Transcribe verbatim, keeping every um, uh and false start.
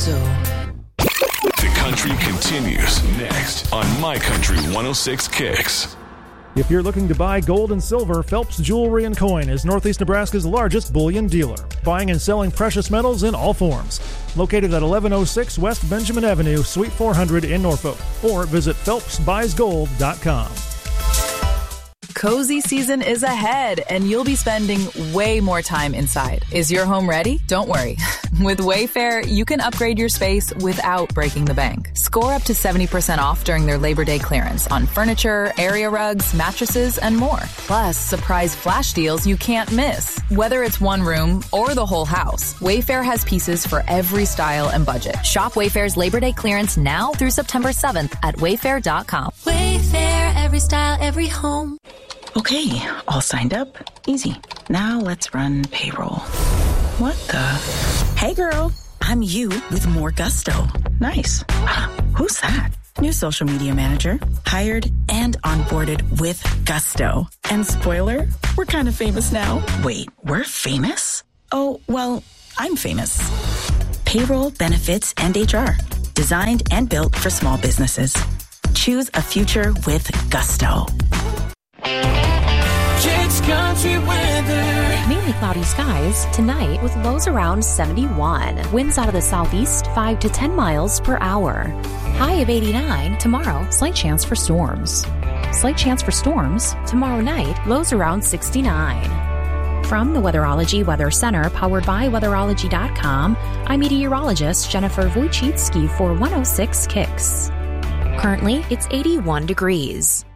so. The country continues next on My Country one oh six Kicks. If you're looking to buy gold and silver, Phelps Jewelry and Coin is Northeast Nebraska's largest bullion dealer, buying and selling precious metals in all forms. Located at eleven oh six West Benjamin Avenue, Suite four hundred in Norfolk, or visit phelps buys gold dot com. Cozy season is ahead, and you'll be spending way more time inside. Is your home ready? Don't worry. With Wayfair, you can upgrade your space without breaking the bank. Score up to seventy percent off during their Labor Day clearance on furniture, area rugs, mattresses, and more. Plus, surprise flash deals you can't miss. Whether it's one room or the whole house, Wayfair has pieces for every style and budget. Shop Wayfair's Labor Day clearance now through September seventh at wayfair dot com. Wayfair, every style, every home. Okay, all signed up. Easy. Now let's run payroll. What the? Hey girl, I'm you with more gusto. Nice. Who's that? New social media manager. Hired and onboarded with gusto. And spoiler, we're kind of famous now. Wait, we're famous? Oh, well, I'm famous. Payroll, benefits, and H R. Designed and built for small businesses. Choose a future with gusto. Kicks Country weather. Mainly cloudy skies tonight with lows around seventy-one. Winds out of the southeast five to ten miles per hour. High of eighty-nine. Tomorrow, slight chance for storms. Slight chance for storms. Tomorrow night, lows around sixty-nine. From the Weatherology Weather Center, powered by weatherology dot com, I'm meteorologist Jennifer Wojcicki for one oh six Kicks. Currently, it's eighty-one degrees.